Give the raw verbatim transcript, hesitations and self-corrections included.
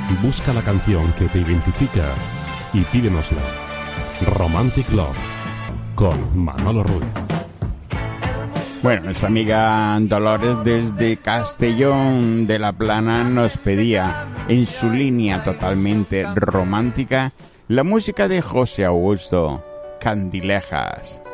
Busca la canción que te identifica y pídenosla. Romantic Love con Manolo Ruiz. Bueno, nuestra amiga Dolores desde Castellón de la Plana nos pedía, en su línea totalmente romántica, la música de José Augusto, Candilejas.